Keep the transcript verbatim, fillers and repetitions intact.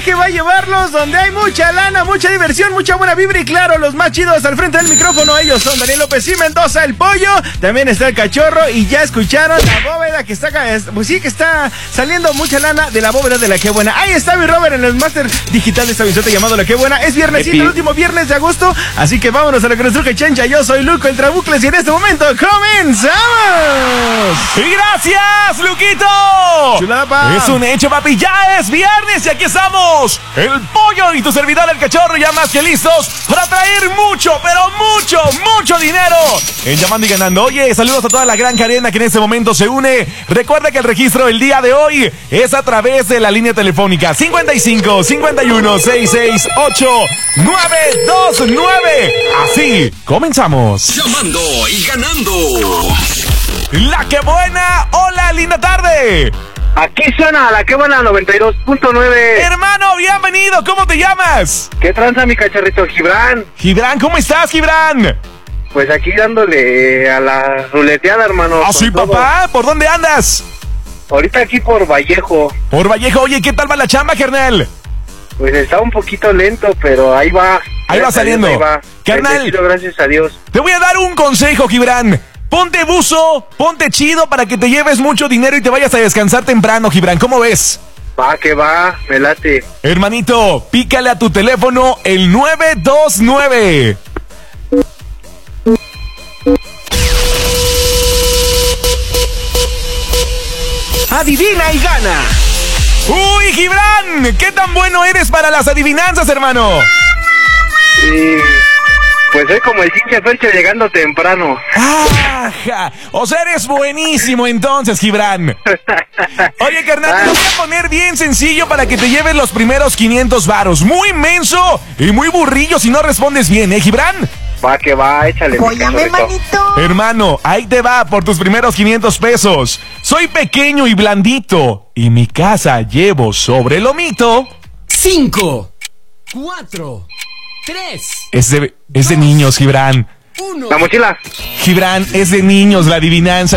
viaje va a llevarlos donde hay mucha lana, mucha diversión, mucha buena vibra y claro, los más chidos al frente del micrófono, ellos son Daniel López y Mendoza, el pollo, también está el cachorro y ya escucharon la bóveda que está, pues sí que está saliendo mucha lana de la bóveda de la que buena. Ahí está mi Robert en el máster digital de esta visita llamado La Que Buena. Es viernesito, el último viernes de agosto, así que vámonos a lo que nos truje Chencha. Yo soy Luco el Trabucles y en este momento comenzamos. Y gracias, Luquito. Chulada, pa. Es un hecho, papi, ya es viernes y aquí estamos, el pollo y tu servidor, el cachorro, ya más que listos para traer mucho, pero mucho, mucho dinero en Llamando y Ganando. Oye, saludos a toda la gran cadena que en este momento se une. Recuerda que el registro el día de hoy es a través de la línea telefónica cincuenta y cinco, cincuenta y uno, sesenta y seis, ocho, nueve dos nueve. Así, comenzamos. Llamando y Ganando. La Que Buena, hola, linda tarde. Aquí suena La Que Buena noventa y dos punto nueve. Hermano, bienvenido, ¿cómo te llamas? ¿Qué tranza, mi cacharrito Gibran? Gibran, ¿cómo estás, Gibran? Pues aquí dándole a la ruleteada, hermano. ¿Ah, sí, papá? ¿Por dónde andas? Ahorita aquí por Vallejo. Por Vallejo, oye, ¿qué tal va la chamba, carnal? Pues está un poquito lento, pero ahí va. Ahí va saliendo. Ahí va. Carnal, bendecido, gracias a Dios. Te voy a dar un consejo, Gibran. Ponte buzo, ponte chido para que te lleves mucho dinero y te vayas a descansar temprano, Gibran. ¿Cómo ves? Va, que va, me late. Hermanito, pícale a tu teléfono el nueve dos nueve. Adivina y gana. ¡Uy, Gibran! ¿Qué tan bueno eres para las adivinanzas, hermano? Sí. Pues soy como el Chinche Fercho llegando temprano. ¡Ajá! O sea, eres buenísimo entonces, Gibran. Oye, carnal, te lo voy a poner bien sencillo para que te lleves los primeros quinientos varos. Muy menso y muy burrillo si no respondes bien, ¿eh, Gibran? Va, que va, échale. Óyame, manito. Hermano, ahí te va por tus primeros quinientos pesos. Soy pequeño y blandito y mi casa llevo sobre el lomito. Cinco, cuatro, tres. Es de, es de niños, Gibran. Uno. La mochila. Gibran, es de niños la adivinanza.